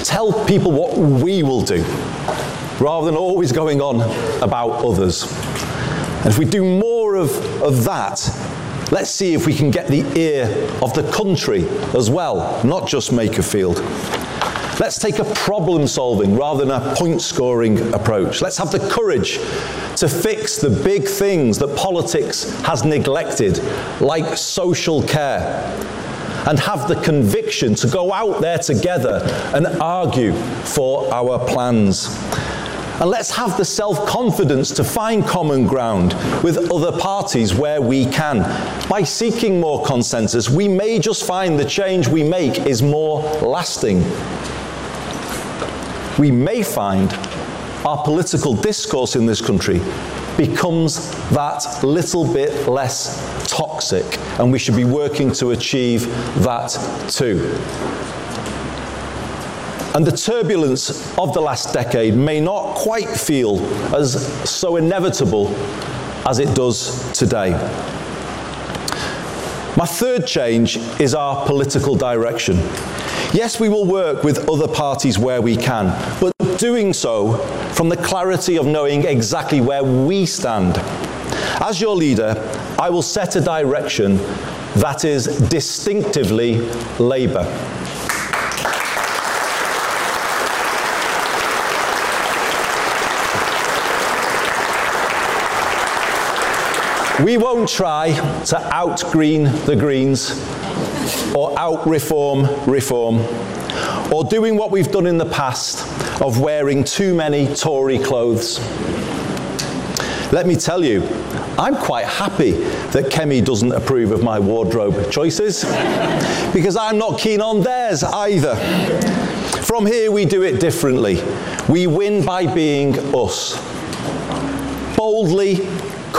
tell people what we will do, rather than always going on about others. And if we do more of that, let's see if we can get the ear of the country as well, not just Makerfield. Let's take a problem-solving rather than a point-scoring approach. Let's have the courage to fix the big things that politics has neglected, like social care, and have the conviction to go out there together and argue for our plans. And let's have the self-confidence to find common ground with other parties where we can. By seeking more consensus, we may just find the change we make is more lasting. We may find our political discourse in this country becomes that little bit less toxic, and we should be working to achieve that too. And the turbulence of the last decade may not quite feel as so inevitable as it does today. My third change is our political direction. Yes, we will work with other parties where we can, but doing so from the clarity of knowing exactly where we stand. As your leader, I will set a direction that is distinctively Labour. We won't try to out-green the Greens, or out-reform reform, or doing what we've done in the past of wearing too many Tory clothes. Let me tell you, I'm quite happy that Kemi doesn't approve of my wardrobe choices, because I'm not keen on theirs either. From here, we do it differently. We win by being us. Boldly,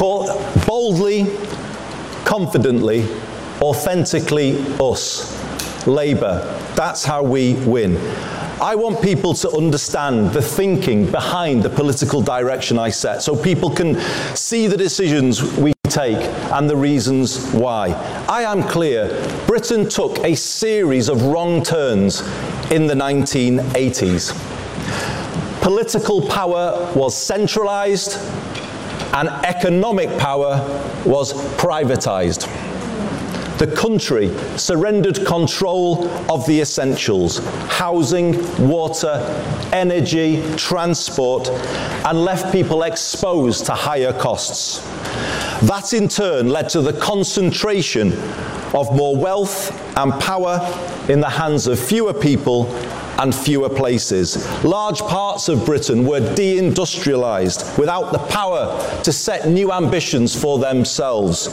confidently, authentically us. Labour. That's how we win. I want people to understand the thinking behind the political direction I set, so people can see the decisions we take and the reasons why. I am clear, Britain took a series of wrong turns in the 1980s. Political power was centralised and economic power was privatised. The country surrendered control of the essentials, housing, water, energy, transport, and left people exposed to higher costs. That in turn led to the concentration of more wealth and power in the hands of fewer people and fewer places. Large parts of Britain were deindustrialised without the power to set new ambitions for themselves.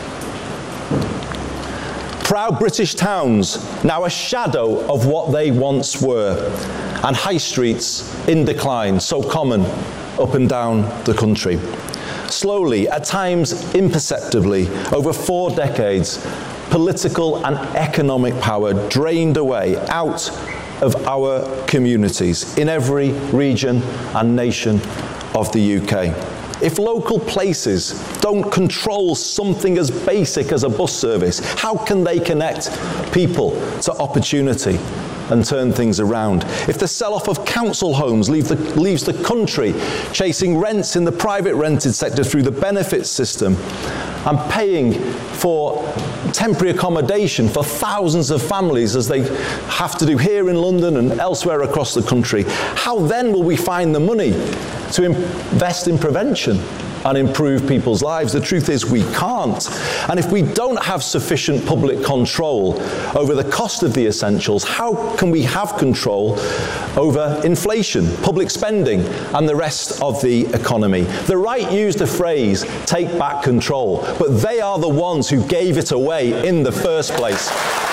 Proud British towns, now a shadow of what they once were, and high streets in decline, so common up and down the country. Slowly, at times imperceptibly, over 4 decades, political and economic power drained away out of our communities in every region and nation of the UK. If local places don't control something as basic as a bus service, how can they connect people to opportunity and turn things around? If the sell-off of council homes leaves the country chasing rents in the private rented sector through the benefits system and paying for temporary accommodation for thousands of families as they have to do here in London and elsewhere across the country, how then will we find the money to invest in prevention and improve people's lives? The truth is we can't. And if we don't have sufficient public control over the cost of the essentials, how can we have control over inflation, public spending, and the rest of the economy? The right used the phrase, take back control, but they are the ones who gave it away in the first place.